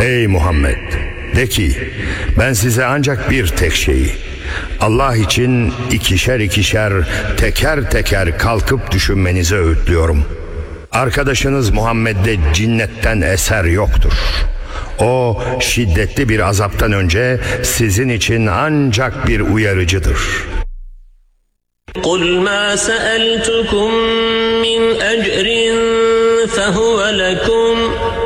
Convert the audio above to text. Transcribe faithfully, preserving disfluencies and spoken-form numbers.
Ey Muhammed, de ki ben size ancak bir tek şeyi, Allah için ikişer ikişer teker teker kalkıp düşünmenizi öğütlüyorum. Arkadaşınız Muhammed'de cinnetten eser yoktur. O şiddetli bir azaptan önce sizin için ancak bir uyarıcıdır. قُلْ مَا سَأَلْتُكُمْ مِنْ أَجْرٍ فَهُوَ لَكُمْ